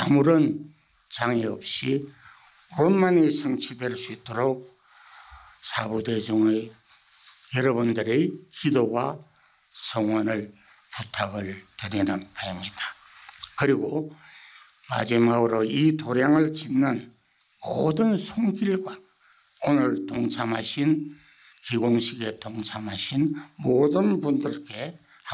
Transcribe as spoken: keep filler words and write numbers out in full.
아무런 장애 없이 원만히 성취될 수 있도록 사부대중의 여러분들의 기도와 성원을 부탁을 드리는 바입니다. 그리고 마지막으로 이 도량을 짓는 모든 손길과 오늘 동참하신 기공식에 동참하신 모든 분들께